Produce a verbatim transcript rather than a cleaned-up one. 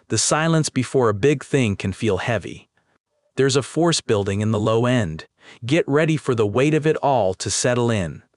the silence before a big thing can feel heavy. There's a force building in the low end. Get ready for the weight of it all to settle in.